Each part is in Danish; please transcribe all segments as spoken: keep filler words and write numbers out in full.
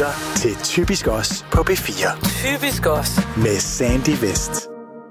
lytter til Typisk Os på B fire. Typisk Os. Med Sandy Vest.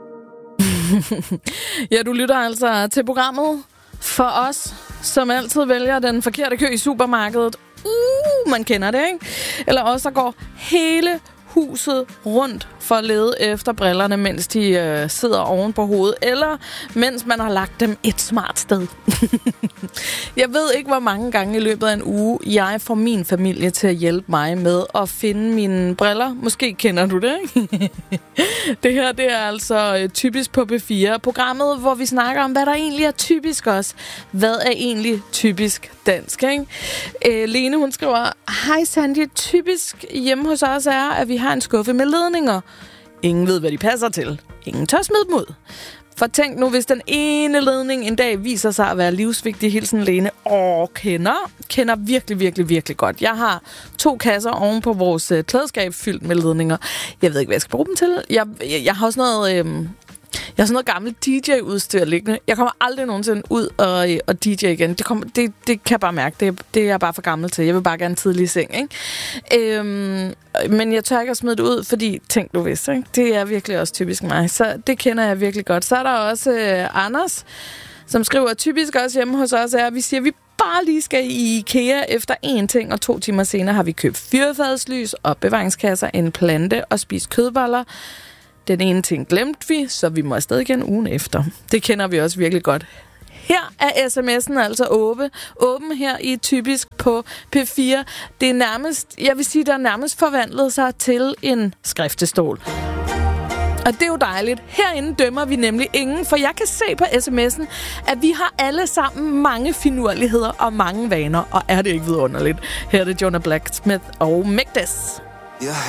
Ja, du lytter altså til programmet for os, som altid vælger den forkerte kø i supermarkedet. Uh, man kender det, ikke? Eller også der går hele huset rundt for at lede efter brillerne, mens de øh, sidder oven på hovedet, eller mens man har lagt dem et smart sted. Jeg ved ikke, hvor mange gange i løbet af en uge, jeg får min familie til at hjælpe mig med at finde mine briller. Måske kender du det, ikke? Det her, det er altså øh, Typisk på B fire. Programmet, hvor vi snakker om, hvad der egentlig er typisk os. Hvad er egentlig typisk dansk, ikke? Øh, Lene, hun skriver, hej Sandy, typisk hjemme hos os er, at vi har en skuffe med ledninger. Ingen ved, hvad de passer til. Ingen tør smide dem ud. For tænk nu, hvis den ene ledning en dag viser sig at være livsvigtig. Hilsen Lene. Åh, kender. Kender virkelig, virkelig, virkelig godt. Jeg har to kasser oven på vores øh, klædeskab fyldt med ledninger. Jeg ved ikke, hvad jeg skal bruge dem til. Jeg, jeg, jeg har også noget... Øh, Jeg har sådan noget gammelt D J-udstyr liggende. Jeg kommer aldrig nogensinde ud og, og D J igen. Det, kommer, det, det kan jeg bare mærke. Det, det er jeg bare for gammel til. Jeg vil bare gerne tidlig i seng, ikke? Øhm, men jeg tør ikke at smide det ud, fordi tænk du vidste, ikke? Det er virkelig også typisk mig. Så det kender jeg virkelig godt. Så er der også øh, Anders, som skriver, typisk også hjemme hos os er, at vi siger, at vi bare lige skal i IKEA efter én ting, og to timer senere har vi købt fyrfadslys, opbevaringskasser, en plante og spist kødboller. Den ene ting glemte vi, så vi må afsted igen ugen efter. Det kender vi også virkelig godt. Her er sms'en altså åben, åben her i Typisk på P fire. Det er nærmest, jeg vil sige, der er nærmest forvandlet sig til en skriftestol. Og det er jo dejligt. Herinde dømmer vi nemlig ingen, for jeg kan se på sms'en, at vi har alle sammen mange finurligheder og mange vaner. Og er det ikke vidunderligt? Her er det Jonah Blacksmith og Megdes.